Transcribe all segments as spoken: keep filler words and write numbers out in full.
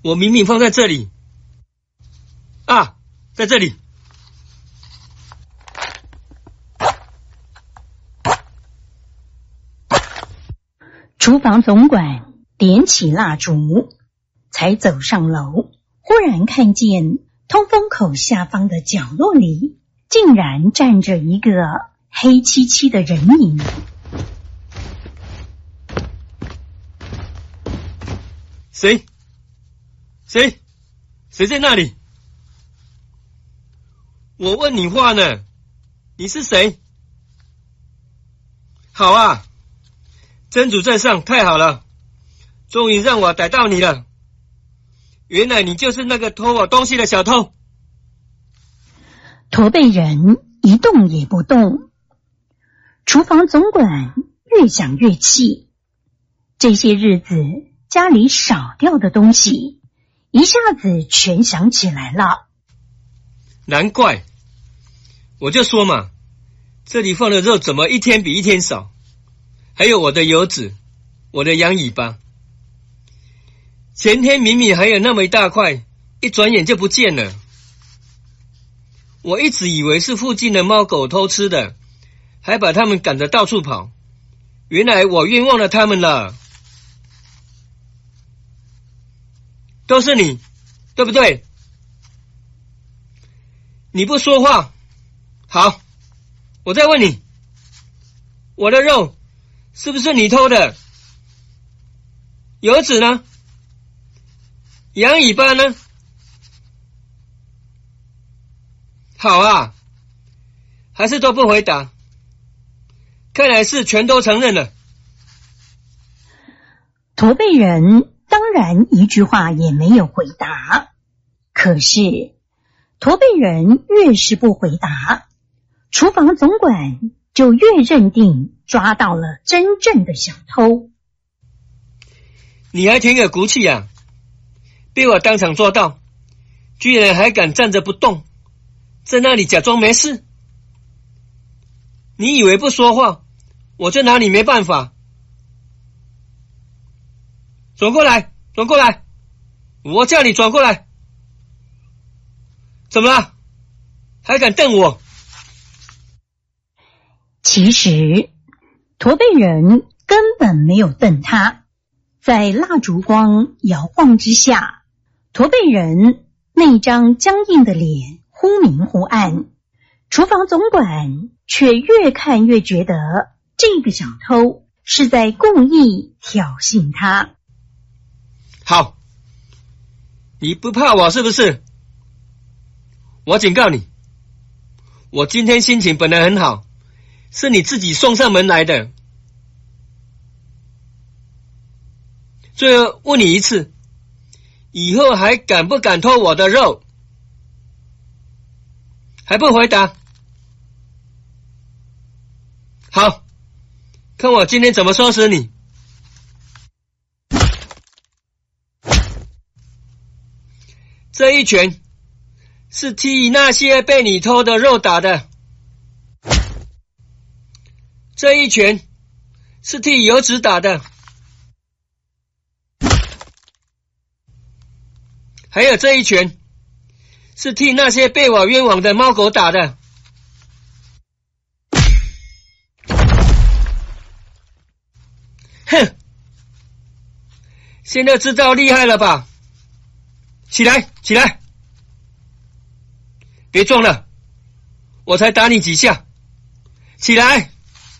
我明明放在这里。啊，在这里。 厨房总管点起蜡烛，才走上楼，忽然看见通风口下方的角落里竟然站着一个黑漆漆的人影。 谁？谁？谁在那里？我问你话呢，你是谁？好啊，真主在上，太好了，终于让我逮到你了。原来你就是那个偷我东西的小偷。 驼背人一动也不动。厨房总管越想越气，这些日子家里少掉的东西一下子全想起来了。 难怪，我就说嘛，这里放的肉怎么一天比一天少，还有我的油脂，我的羊尾巴，前天明明还有那么一大块，一转眼就不见了。我一直以为是附近的猫狗偷吃的，还把它们赶得到处跑，原来我冤枉了他们了。都是你，对不对？你不说话，好，我再问你，我的肉是不是你偷的？油脂呢？羊尾巴呢？好啊，还是都不回答，看来是全都承认了。 驼背人当然一句话也没有回答，可是驼背人越是不回答，厨房总管就越认定抓到了真正的小偷。 你还挺有骨气啊，被我当场抓到，居然还敢站着不动，在那里假装没事。你以为不说话我就拿你没办法？转过来，转过来，我叫你转过来。怎么了？还敢瞪我？ 其实驼背人根本没有瞪他，在蜡烛光摇晃之下，驼背人那张僵硬的脸忽明忽暗，厨房总管却越看越觉得这个小偷是在故意挑衅他。 好，你不怕我是不是？我警告你，我今天心情本来很好，是你自己送上门来的。最后问你一次，以后还敢不敢偷我的肉？还不回答？好，看我今天怎么收拾你。这一拳是替那些被你偷的肉打的，这一拳是替油脂打的，还有这一拳是替那些被我冤枉的猫狗打的。哼，现在知道厉害了吧？起来，起来，别装了，我才打你几下，起来。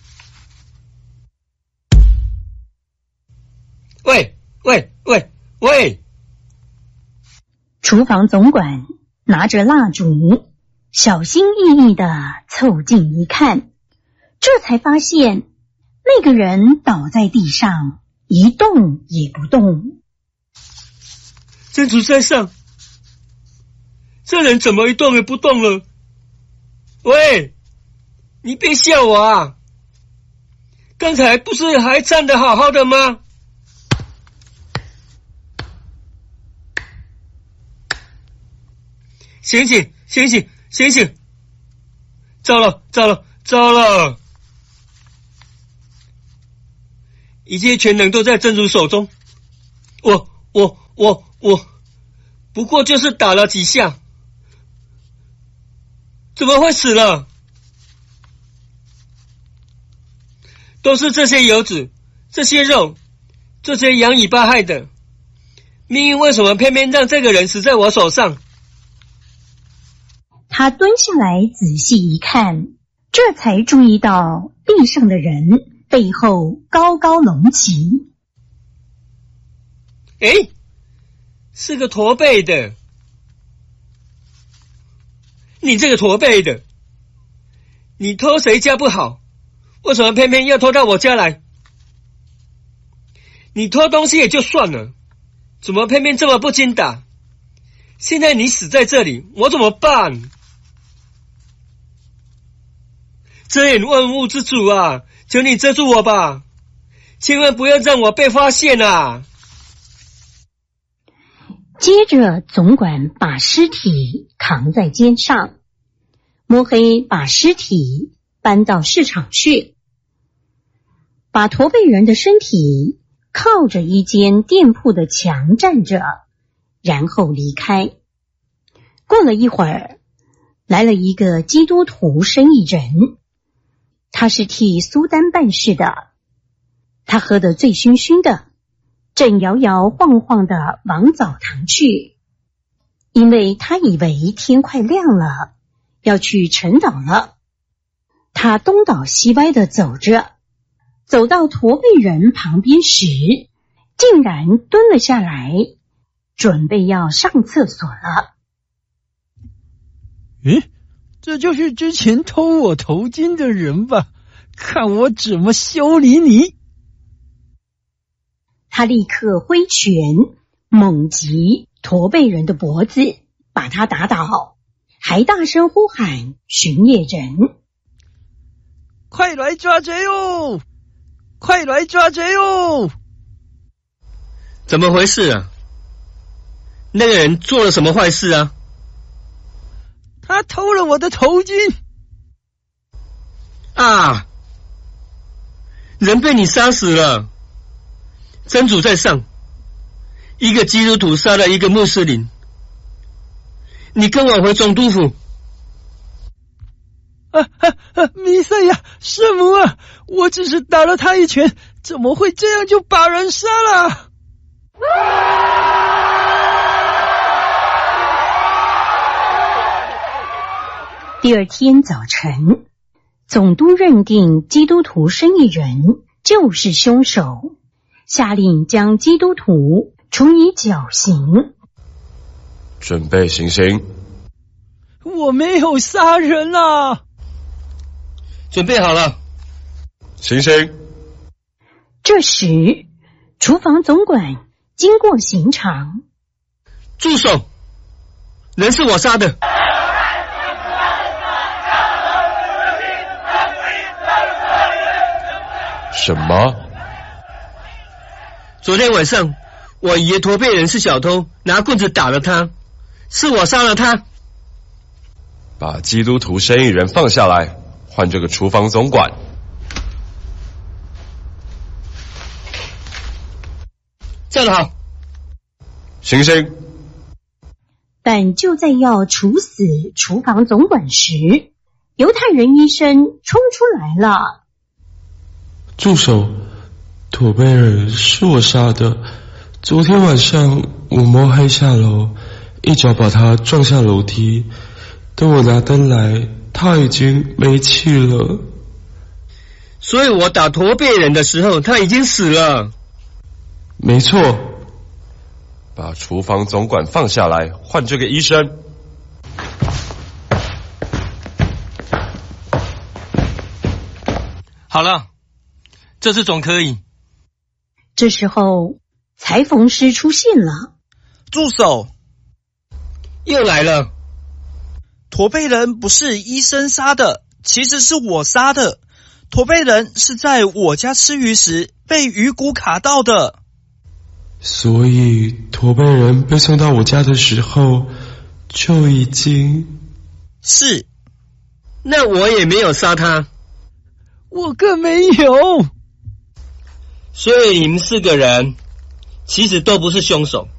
喂喂喂喂！ 厨房总管拿着蜡烛，小心翼翼地凑近一看，这才发现那个人倒在地上，一动也不动。 真主在上，这人怎么一动也不动了？喂，你别笑我啊！刚才不是还站得好好的吗？醒醒，醒醒，醒醒！糟了，糟了，糟了！一切权能都在真主手中，我、我、我、我不过就是打了几下，怎么会死了？都是这些油脂，这些肉，这些羊尾巴害的。命运为什么偏偏让这个人死在我手上？ 他蹲下来仔细一看，这才注意到地上的人背后高高隆起。 诶，是个驼背的。你这个驼背的，你偷谁家不好，为什么偏偏要偷到我家来？你偷东西也就算了，怎么偏偏这么不经打？现在你死在这里，我怎么办？遮掩万物之主啊，求你遮住我吧，千万不要让我被发现啊！ 接着总管把尸体扛在肩上，摸黑把尸体搬到市场去，把驼背人的身体靠着一间店铺的墙站着，然后离开。过了一会儿，来了一个基督徒生意人，他是替苏丹办事的。他喝得醉醺醺的，正摇摇晃晃地往澡堂去，因为他以为天快亮了，要去晨祷了。他东倒西歪地走着，走到驼背人旁边时，竟然蹲了下来，准备要上厕所了。 诶，这就是之前偷我头巾的人吧？看我怎么修理你！ 他立刻挥拳猛击驼背人的脖子，把他打倒，还大声呼喊巡夜人： 快来抓贼哟！快来抓贼哟！ 怎么回事啊？那个人做了什么坏事啊？ 他偷了我的头巾啊！人被你杀死了，真主在上，一个基督徒杀了一个穆斯林，你跟我回总督府。 啊啊啊！弥赛亚，圣母啊，我只是打了他一拳，怎么会这样就把人杀了？ 第二天早晨，总督认定基督徒生意人就是凶手，下令将基督徒处以绞刑。 准备行刑。 我没有杀人啊！ 准备好了， 行刑。 这时，厨房总管经过刑场， 住手！人是我杀的。 什么？ 昨天晚上，我以为驼背人是小偷，拿棍子打了他，是我杀了他。 把基督徒生意人放下来，换这个厨房总管。 站得好。 行刑。 但就在要处死厨房总管时，犹太人医生冲出来了。 住手！驼背人是我杀的。昨天晚上我摸黑下楼，一脚把他撞下楼梯。等我拿灯来，他已经没气了。 所以我打驼背人的时候，他已经死了。 没错。 把厨房总管放下来，换这个医生。 好了，这次总可以。 这时候，裁缝师出现了。 住手！ 又来了。 驼背人不是医生杀的，其实是我杀的。驼背人是在我家吃鱼时被鱼骨卡到的。 所以驼背人被送到我家的时候就已经…… 是。 那我也没有杀他。 我更没有。 所以你们四个人其实都不是凶手。